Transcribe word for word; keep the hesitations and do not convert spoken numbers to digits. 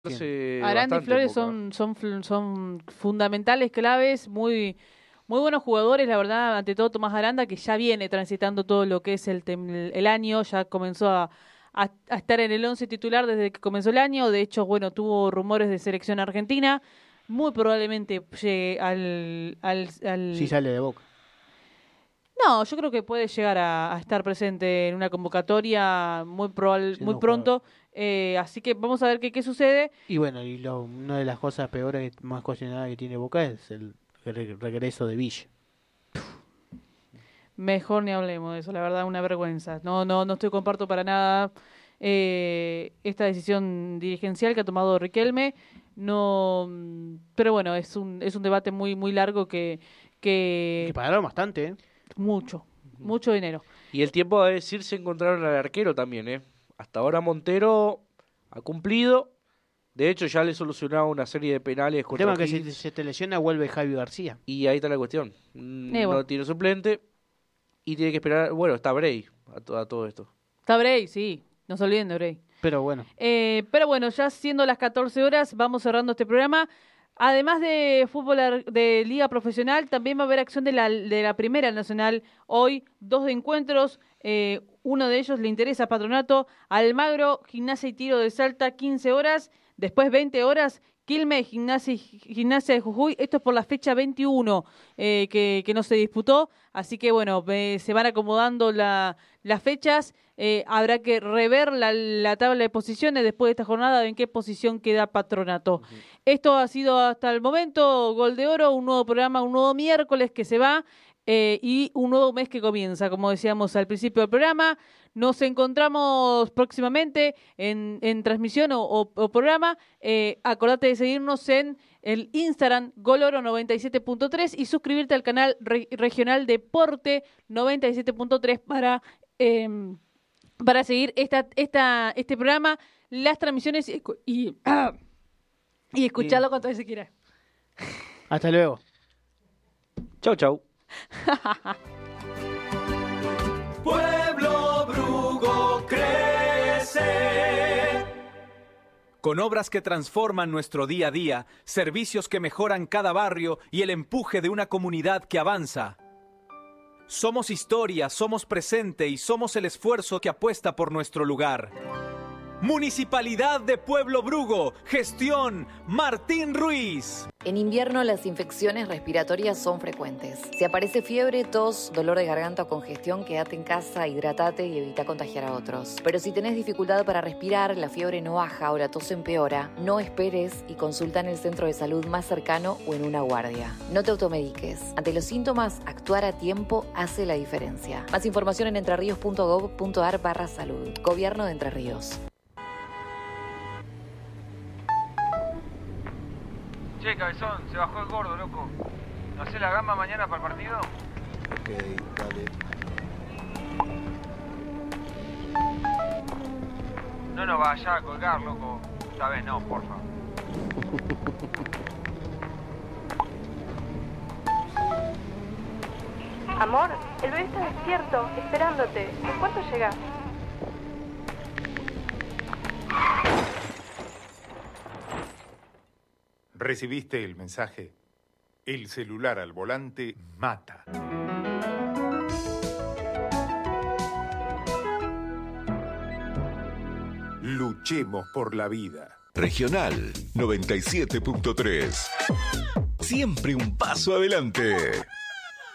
Aranda y Flores son, son, son fundamentales, claves, muy, muy buenos jugadores, la verdad, ante todo Tomás Aranda, que ya viene transitando todo lo que es el, el año, ya comenzó a, a, a estar en el once titular desde que comenzó el año, de hecho, bueno, tuvo rumores de selección argentina, muy probablemente llegue al... al, al... Sí sale de Boca. No, yo creo que puede llegar a, a estar presente en una convocatoria muy probable, muy pronto. Eh, así que vamos a ver qué, qué sucede. Y bueno, y lo, una de las cosas peores, más cuestionadas que tiene Boca es el re regreso de Villa. Mejor ni hablemos de eso, la verdad, una vergüenza. No, no, no estoy comparto para nada eh, esta decisión dirigencial que ha tomado Riquelme. No, pero bueno, es un, es un debate muy, muy largo que, que. Que pagaron bastante, ¿eh? Mucho, mucho dinero. Y el tiempo de decir se encontraron al arquero también, ¿eh? Hasta ahora Montero ha cumplido. De hecho, ya le solucionaba una serie de penales. El tema es que si se te lesiona vuelve Javi García. Y ahí está la cuestión. Eh, no bueno. tiene suplente y tiene que esperar. Bueno, está Bray a, to a todo esto. Está Bray, sí. No se olviden de Bray. Pero bueno. Eh, pero bueno, ya siendo las catorce horas, vamos cerrando este programa. Además de fútbol de liga profesional, también va a haber acción de la, de la Primera Nacional. Hoy, dos de encuentros. Eh, uno de ellos le interesa a Patronato. Almagro, Gimnasia y Tiro de Salta, quince horas. Después, veinte horas, Quilmes, Gimnasia, Gimnasia de Jujuy. Esto es por la fecha veintiuno eh, que, que no se disputó. Así que, bueno, eh, se van acomodando la, las fechas. Eh, habrá que rever la, la tabla de posiciones después de esta jornada, en qué posición queda Patronato. Uh-huh. Esto ha sido hasta el momento Gol de Oro, un nuevo programa, un nuevo miércoles que se va eh, y un nuevo mes que comienza, como decíamos al principio del programa. Nos encontramos próximamente en, en transmisión o, o, o programa. Eh, acordate de seguirnos en el Instagram Goloro noventa y siete punto tres y suscribirte al canal re, regional Deporte noventa y siete punto tres para... Eh, para seguir esta, esta, este programa, las transmisiones y, y, ah, y escucharlo cuantas veces quiera. Hasta luego. Chau, chau. Pueblo Brugo crece. Con obras que transforman nuestro día a día, servicios que mejoran cada barrio y el empuje de una comunidad que avanza. Somos historia, somos presente y somos el esfuerzo que apuesta por nuestro lugar. Municipalidad de Pueblo Brugo, gestión Martín Ruiz. En invierno las infecciones respiratorias son frecuentes. Si aparece fiebre, tos, dolor de garganta o congestión, quédate en casa, hidratate y evita contagiar a otros. Pero si tenés dificultad para respirar, la fiebre no baja o la tos empeora, no esperes y consulta en el centro de salud más cercano o en una guardia. No te automediques. Ante los síntomas, actuar a tiempo hace la diferencia. Más información en entrerríos punto gob punto ar barra salud. Gobierno de Entre Ríos. Che, cabezón, se bajó el gordo, loco. ¿No hacés la gamba mañana para el partido? Ok, dale. No nos vayas a colgar, loco. Esta vez no, porfa. Amor, el bebé está despierto, esperándote. ¿En cuánto llegás? ¿Recibiste el mensaje? El celular al volante mata. Luchemos por la vida. Regional noventa y siete punto tres. Siempre un paso adelante.